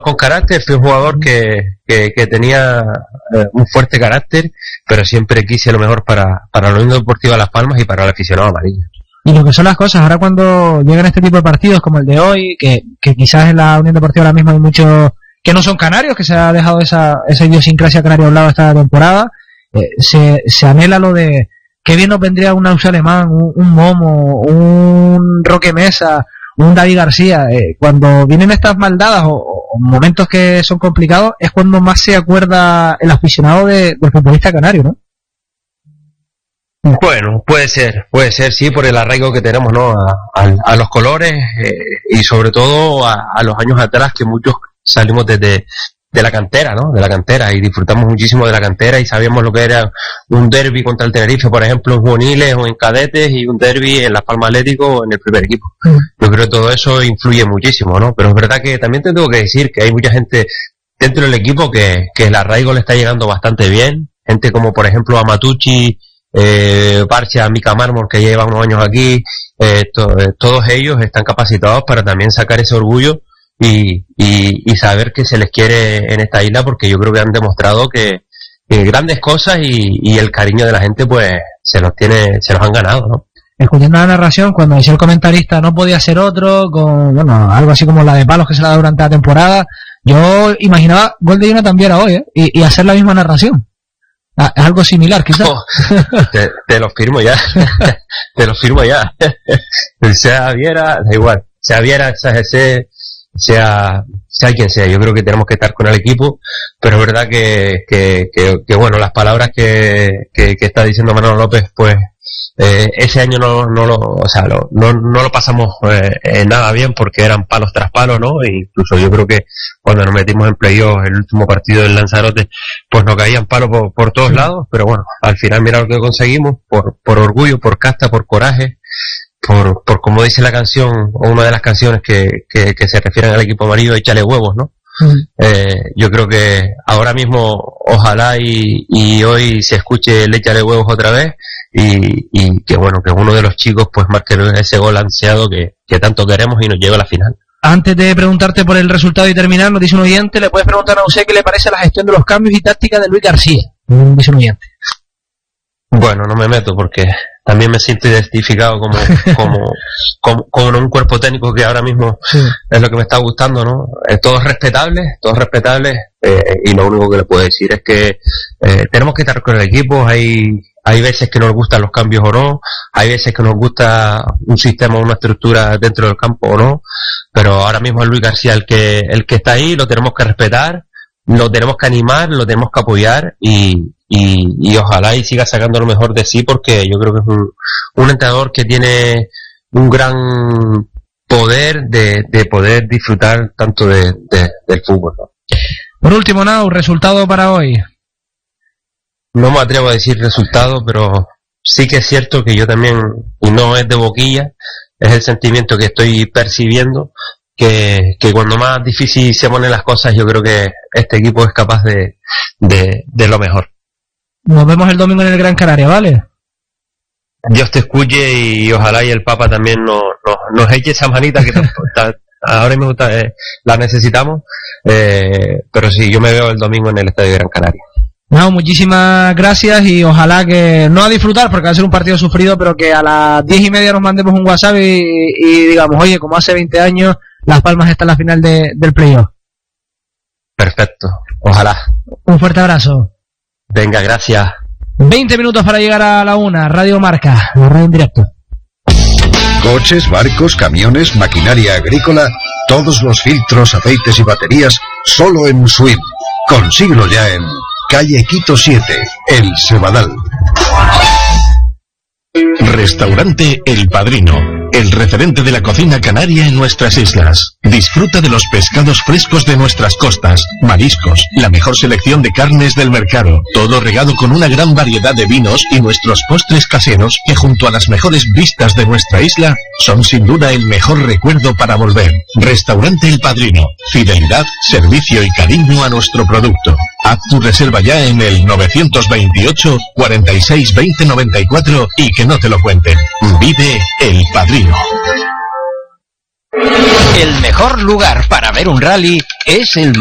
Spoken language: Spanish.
con carácter, fui un jugador que tenía un fuerte carácter, pero siempre quise lo mejor para la Unión Deportiva Las Palmas y para el aficionado amarillo. Y lo que son las cosas, ahora cuando llegan este tipo de partidos como el de hoy, que quizás en la Unión Deportiva ahora mismo hay muchos que no son canarios, que se ha dejado esa idiosincrasia canaria a un lado esta temporada, se anhela lo de qué bien nos vendría un Ausi Alemán, un Momo, un Roque Mesa, un David García. Cuando vienen estas maldadas o momentos que son complicados, es cuando más se acuerda el aficionado del futbolista canario, ¿no? Bueno, puede ser, sí, por el arraigo que tenemos, ¿no? A los colores, y sobre todo a los años atrás, que muchos salimos de la cantera, ¿no? De la cantera, y disfrutamos muchísimo de la cantera y sabíamos lo que era un derbi contra el Tenerife, por ejemplo, en juveniles o en cadetes, y un derbi en Las Palmas Atlético o en el primer equipo. Yo creo que todo eso influye muchísimo, ¿no? Pero es verdad que también te tengo que decir que hay mucha gente dentro del equipo que el arraigo le está llegando bastante bien, gente como por ejemplo Amatucci, Barcha, Mica Mármol, que llevan unos años aquí, todos ellos están capacitados para también sacar ese orgullo y saber que se les quiere en esta isla, porque yo creo que han demostrado que grandes cosas y el cariño de la gente pues se los han ganado, ¿no? Escuchando la narración, cuando decía el comentarista no podía ser otro, con algo así como la de palos que se la da durante la temporada, yo imaginaba gol de Jonathan Viera hoy, y hacer la misma narración. Algo similar, quizás. Oh, te lo firmo ya. Te lo firmo ya. Sea Viera, da igual. Sea Viera, sea quien sea. Yo creo que tenemos que estar con el equipo, pero es verdad que bueno, las palabras que está diciendo Manolo López, pues ese año no lo pasamos nada bien, porque eran palos tras palos, ¿no? E incluso yo creo que cuando nos metimos en playoff, el último partido del Lanzarote, pues nos caían palos por todos lados, pero bueno, al final mira lo que conseguimos, por orgullo, por casta, por coraje, por como dice la canción, o una de las canciones que se refieren al equipo amarillo, échale huevos, ¿no? Yo creo que ahora mismo ojalá y hoy se escuche el échale huevos otra vez, y que bueno, que uno de los chicos pues marque ese gol ansiado que tanto queremos y nos lleve a la final. Antes de preguntarte por el resultado y terminar, nos dice un oyente, le puedes preguntar a usted qué le parece la gestión de los cambios y táctica de Luis García. Dice un oyente. Bueno, no me meto porque también me siento identificado como un cuerpo técnico que ahora mismo es lo que me está gustando, ¿no? Todos respetables, y lo único que le puedo decir es que tenemos que estar con el equipo. Hay veces que nos gustan los cambios o no, hay veces que nos gusta un sistema o una estructura dentro del campo o no, pero ahora mismo es Luis García el que está ahí, lo tenemos que respetar, lo tenemos que animar, lo tenemos que apoyar y ojalá y siga sacando lo mejor de sí, porque yo creo que es un entrenador que tiene un gran poder de poder disfrutar tanto del fútbol, ¿no? Por último, Nau, resultado para hoy. No me atrevo a decir resultado, pero sí que es cierto que yo también, y no es de boquilla, es el sentimiento que estoy percibiendo, que cuando más difícil se ponen las cosas, yo creo que este equipo es capaz de lo mejor. Nos vemos el domingo en el Gran Canaria, ¿vale? Dios te escuche, y ojalá y el Papa también nos eche esa manita que ahora mismo la necesitamos, pero sí, yo me veo el domingo en el Estadio Gran Canaria. No, muchísimas gracias, y ojalá que no a disfrutar, porque va a ser un partido sufrido, pero que a las 10:30 nos mandemos un WhatsApp y digamos, oye, como hace 20 años Las Palmas está en la final del playoff. Perfecto, ojalá. Un fuerte abrazo. Venga, gracias. 20 minutos para llegar a la 1, Radio Marca, la radio en directo. Coches, barcos, camiones, maquinaria agrícola, todos los filtros, aceites y baterías, solo en Swim. Consíguelo ya en calle Quito 7, El Sebadal. Restaurante El Padrino, el referente de la cocina canaria en nuestras islas. Disfruta de los pescados frescos de nuestras costas, mariscos, la mejor selección de carnes del mercado, todo regado con una gran variedad de vinos y nuestros postres caseros que, junto a las mejores vistas de nuestra isla, son sin duda el mejor recuerdo para volver. Restaurante El Padrino, fidelidad, servicio y cariño a nuestro producto. Haz tu reserva ya en el 928 46 20 94 y que no te lo cuenten. Vive El Padrino. El mejor lugar para ver un rally es el